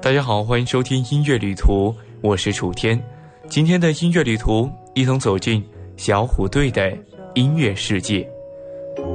大家好，欢迎收听音乐旅途，我是楚天。今天的音乐旅途，一同走进小虎队的音乐世界。